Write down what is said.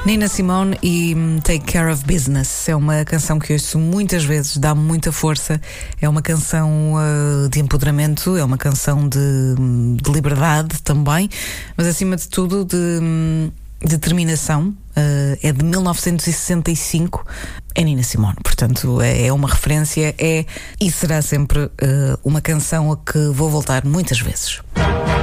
Nina Simone e Take Care of Business é uma canção que ouço muitas vezes, dá-me muita força. É uma canção de empoderamento, é uma canção de liberdade também, mas acima de tudo de determinação. É de 1965, é Nina Simone, portanto é uma referência, e será sempre uma canção a que vou voltar muitas vezes.